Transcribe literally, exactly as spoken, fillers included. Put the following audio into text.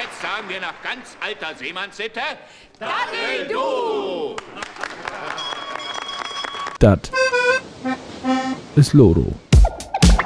jetzt sagen wir nach ganz alter Seemannssitte, Dattel du! Dat ist Loro.